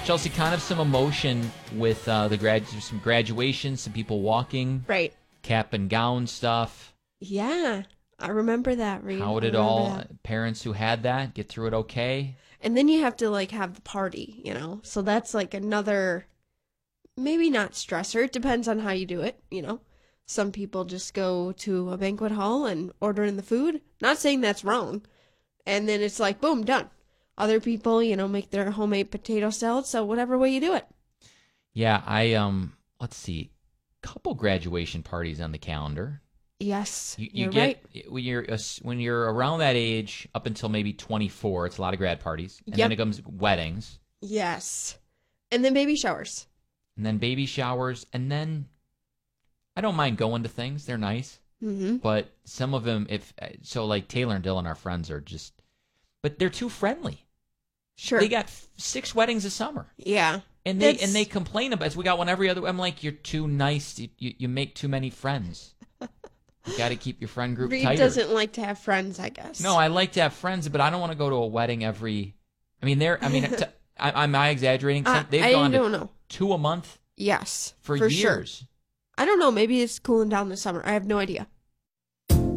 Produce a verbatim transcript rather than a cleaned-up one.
Chelsea, kind of some emotion with uh, the grad, some graduation, some people walking, Right. cap and gown stuff. Yeah, I remember that, Reed. How I did remember all that. parents who had that get through it okay? And then you have to, like, have the party, you know? So that's, like, another, maybe not stressor. It depends on how you do it, you know? Some people just go to a banquet hall and order in the food. Not saying that's wrong. And then it's like, boom, done. Other people, you know, make their homemade potato salad. So whatever way you do it. Yeah, I, um, let's see, couple graduation parties on the calendar. Yes, You, you you're get right. when you're uh, when you're around that age up until maybe twenty-four. It's a lot of grad parties, and Yep. then it comes weddings, Yes. And then baby showers. and then baby showers, and then I don't mind going to things; they're nice. Mm-hmm. But some of them, if so, like Taylor and Dylan, our friends, are just, but they're too friendly. Sure. They got f- six weddings a summer, Yeah. and they It's- and they complain about. We got one every other. I'm like, you're too nice. You you, you make too many friends. You got to keep your friend group Reed tighter. doesn't like to have friends, I guess. No, I like to have friends, but I don't want to go to a wedding every. I mean, they're. I mean, t- I, am I exaggerating? I, They've I gone don't to know. two a month Yes. for, sure. years. I don't know. Maybe it's cooling down this summer. I have no idea.